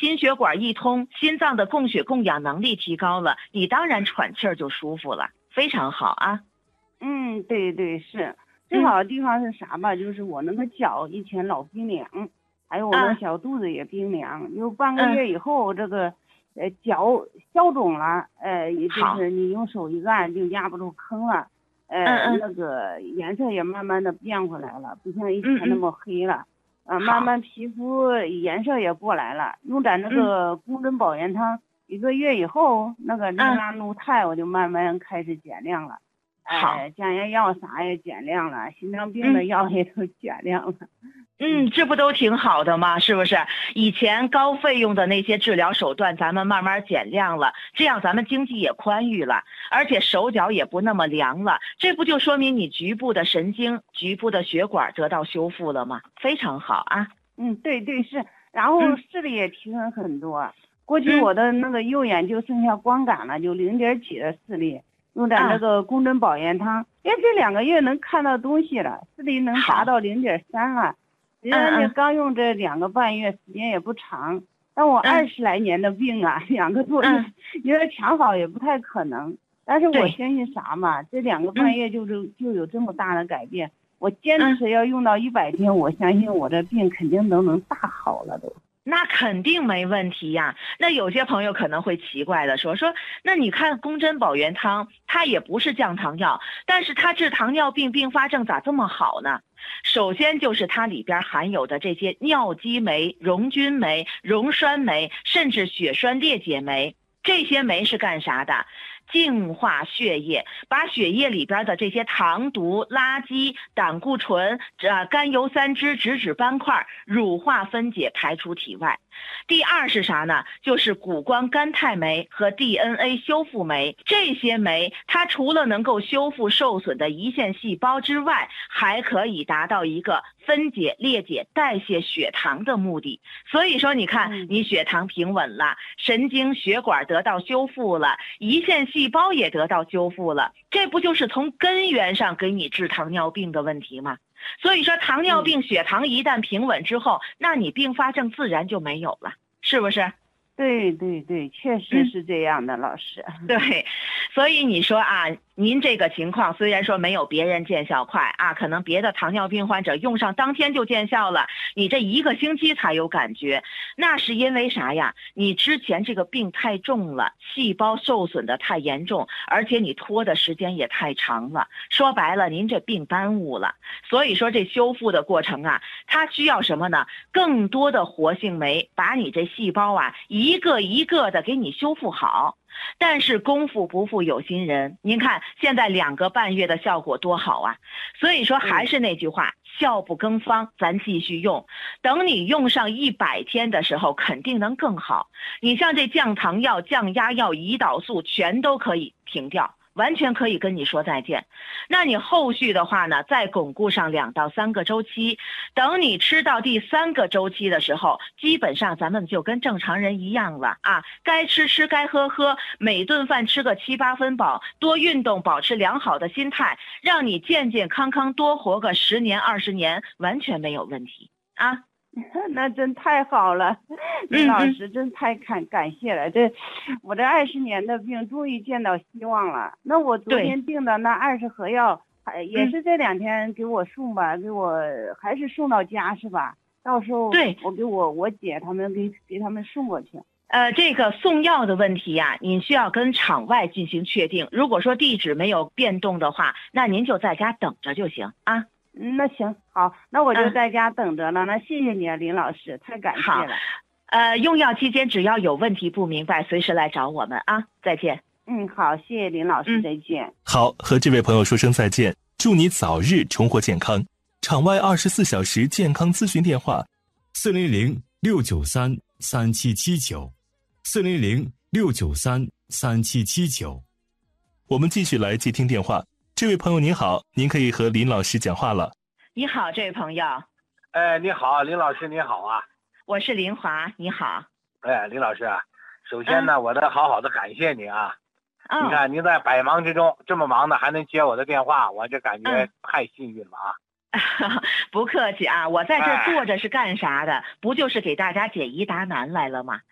心血管一通，心脏的供血供氧能力提高了，你当然喘气儿就舒服了，非常好啊。 对对是。最好的地方是啥吧？就是我那个脚以前老冰凉，还有我那个小肚子也冰凉，有半个月以后这个脚消肿了，也就是你用手一按就压不住坑了，那个颜色也慢慢的变回来了，不像以前那么黑了，慢慢皮肤颜色也过来了。用点那个宫针保元汤，1个月以后，那个利拉奴肽我就慢慢开始减量了。降压药啥也减量了，心脏病的药也都减量了。 这不都挺好的吗？是不是？以前高费用的那些治疗手段咱们慢慢减量了，这样咱们经济也宽裕了，而且手脚也不那么凉了，这不就说明你局部的神经、局部的血管得到修复了吗？非常好啊。 对对是。然后视力也提升很多，过去我的那个右眼就剩下光感了，就0.几的视力。用点那个宫针保元汤，这2个月能看到东西了，视力能达到0.3了。虽然你刚用这2个半月，时间也不长，但我20来年的病啊，2个多月，你说强好也不太可能。但是我相信啥嘛，这2个半月就有这么大的改变。我坚持要用到100天，我相信我这病肯定都能大好了都。 那肯定没问题呀。那有些朋友可能会奇怪的说，那你看宫针保元汤，它也不是降糖药，但是它治糖尿病并发症咋这么好呢？首先就是它里边含有的这些尿激酶、溶菌酶、溶栓酶，甚至血栓裂解酶，这些酶是干啥的？净化血液，把血液里边的这些糖毒、垃圾、胆固醇、甘油三酯、脂质斑块乳化分解排出体外。第二是啥呢？就是谷胱甘肽酶和 DNA 修复酶。这些酶它除了能够修复受损的胰腺细胞之外，还可以达到一个分解、裂解、代谢血糖的目的。所以说你看，你血糖平稳了，神经血管得到修复了，胰腺细胞也得到修复了，这不就是从根源上给你治糖尿病的问题吗？所以说糖尿病血糖一旦平稳之后，那你并发症自然就没有了，是不是？ 对对对，确实是这样的，老师。 对，所以你说啊，您这个情况虽然说没有别人见效快啊，可能别的糖尿病患者用上当天就见效了，你这1个星期才有感觉，那是因为啥呀？你之前这个病太重了，细胞受损的太严重，而且你拖的时间也太长了，说白了您这病耽误了。所以说这修复的过程啊，它需要什么呢？更多的活性酶把你这细胞啊一个一个的给你修复好。但是功夫不负有心人，您看现在2个半月的效果多好啊！所以说还是那句话，效不更方，咱继续用。等你用上100天的时候，肯定能更好。你像这降糖药、降压药、胰岛素全都可以停掉，完全可以跟你说再见。那你后续的话呢，再巩固上2到3个周期，等你吃到第3个周期的时候，基本上咱们就跟正常人一样了啊，该吃吃，该喝喝，每顿饭吃个7、8分饱，多运动，保持良好的心态，让你健健康康多活个10年、20年，完全没有问题啊。 那真太好了，李老师真太感谢了。我这20年的病终于见到希望了。那我昨天订的那20盒药，也是这2天给我送吧，给我还是送到家是吧？到时候我给我姐他们给他们送过去。 这个送药的问题呀，您需要跟场外进行确定。如果说地址没有变动的话，那您就在家等着就行啊。 那行好，那我就在家等着了。那谢谢你啊，林老师，太感谢了。 用药期间只要有问题不明白，随时来找我们啊。再见。 好，谢谢林老师，再见。 好，和这位朋友说声再见，祝你早日重获健康。场外24小时健康咨询电话：400-693-3779，400-693-3779。我们继续来接听电话。这位朋友您好，您可以和林老师讲话了。 你好，这位朋友。 你好，林老师，你好啊。 我是林华，你好。 林老师，首先呢，我得好好的感谢你啊。你看您在百忙之中这么忙的还能接我的电话，我这感觉太幸运了啊。 不客气啊，我在这坐着是干啥的？不就是给大家解疑答难来了吗？